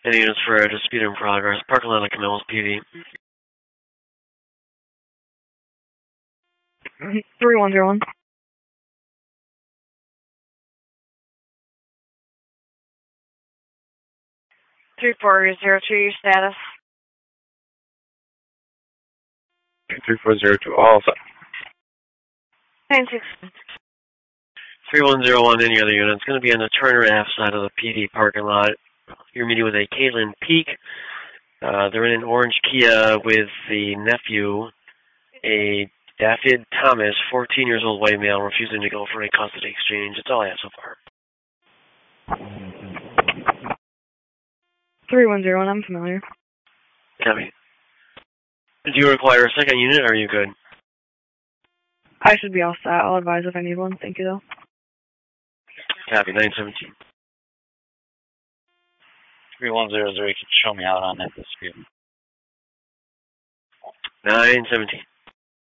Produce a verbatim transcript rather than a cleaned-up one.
Any units for a dispute in progress. Parking lot of Camillus P D. three one zero one. three four zero two, your status. three four zero two, all set. nine six. three one zero one, any other unit. It's going to be on the Turner Ave side of the P D parking lot. You're meeting with a Caitlin Peak. Uh, they're in an orange Kia with the nephew, a David Thomas, fourteen years old white male, refusing to go for a custody exchange. That's all I have so far. three one zero one, I'm familiar. Copy. Do you require a second unit, or are you good? I should be all set. I'll advise if I need one. Thank you, though. Copy, nine seventeen. three one zero zero, you can show me out on that dispute. nine seventeen.